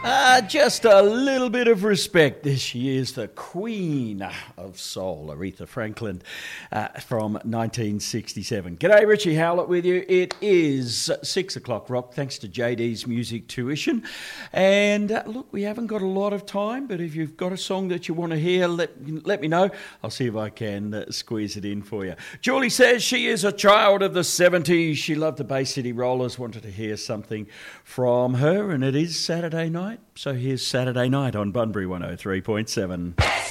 Just a little bit of respect. This year's the Queen of Soul, Aretha Franklin, from 1967. G'day, Richie Howlett with you. It is 6 o'clock rock, thanks to JD's Music Tuition. And look, we haven't got a lot of time, but if you've got a song that you want to hear, let me know. I'll see if I can squeeze it in for you. Julie says she is a child of the 70s. She loved the Bay City Rollers, wanted to hear something from her, and it is Saturday night. So here's Saturday Night on Bunbury 103.7.